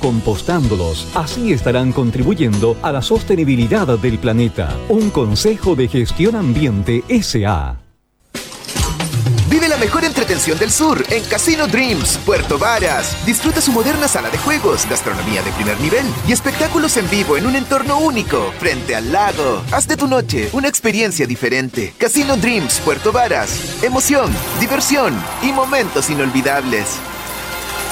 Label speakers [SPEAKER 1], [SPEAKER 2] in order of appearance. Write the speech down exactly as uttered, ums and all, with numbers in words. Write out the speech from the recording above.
[SPEAKER 1] compostándolos. Así estarán contribuyendo a la sostenibilidad del planeta. Un consejo de Gestión Ambiente S A
[SPEAKER 2] Vive la mejor entretención del sur en Casino Dreams, Puerto Varas. Disfruta su moderna sala de juegos, gastronomía de primer nivel y espectáculos en vivo en un entorno único, frente al lago. Haz de tu noche una experiencia diferente. Casino Dreams, Puerto Varas. Emoción, diversión y momentos inolvidables.